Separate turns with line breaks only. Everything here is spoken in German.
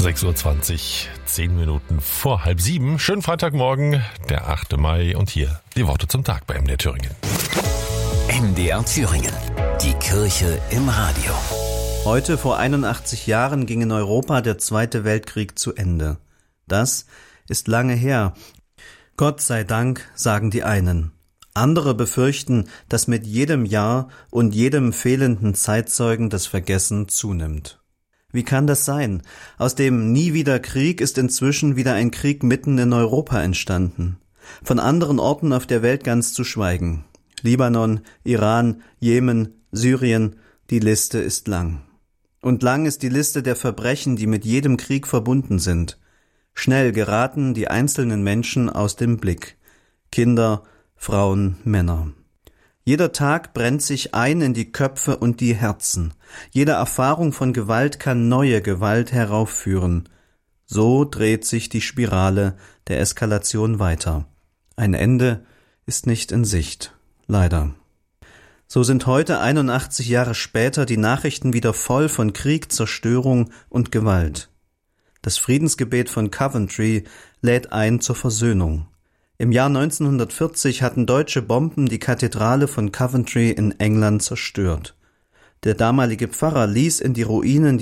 6:20 Uhr, 10 Minuten vor 6:30. Schönen Freitagmorgen, der 8. Mai und hier die Worte zum Tag bei MDR Thüringen.
MDR Thüringen, die Kirche im Radio.
Heute vor 81 Jahren ging in Europa der Zweite Weltkrieg zu Ende. Das ist lange her. Gott sei Dank, sagen die einen. Andere befürchten, dass mit jedem Jahr und jedem fehlenden Zeitzeugen das Vergessen zunimmt. Wie kann das sein? Aus dem Nie wieder Krieg ist inzwischen wieder ein Krieg mitten in Europa entstanden. Von anderen Orten auf der Welt ganz zu schweigen. Libanon, Iran, Jemen, Syrien, die Liste ist lang. Und lang ist die Liste der Verbrechen, die mit jedem Krieg verbunden sind. Schnell geraten die einzelnen Menschen aus dem Blick. Kinder, Frauen, Männer. Jeder Tag brennt sich ein in die Köpfe und die Herzen. Jede Erfahrung von Gewalt kann neue Gewalt heraufführen. So dreht sich die Spirale der Eskalation weiter. Ein Ende ist nicht in Sicht. Leider. So sind heute, 81 Jahre später, die Nachrichten wieder voll von Krieg, Zerstörung und Gewalt. Das Friedensgebet von Coventry lädt ein zur Versöhnung. Im Jahr 1940 hatten deutsche Bomben die Kathedrale von Coventry in England zerstört. Der damalige Pfarrer ließ in die Ruinen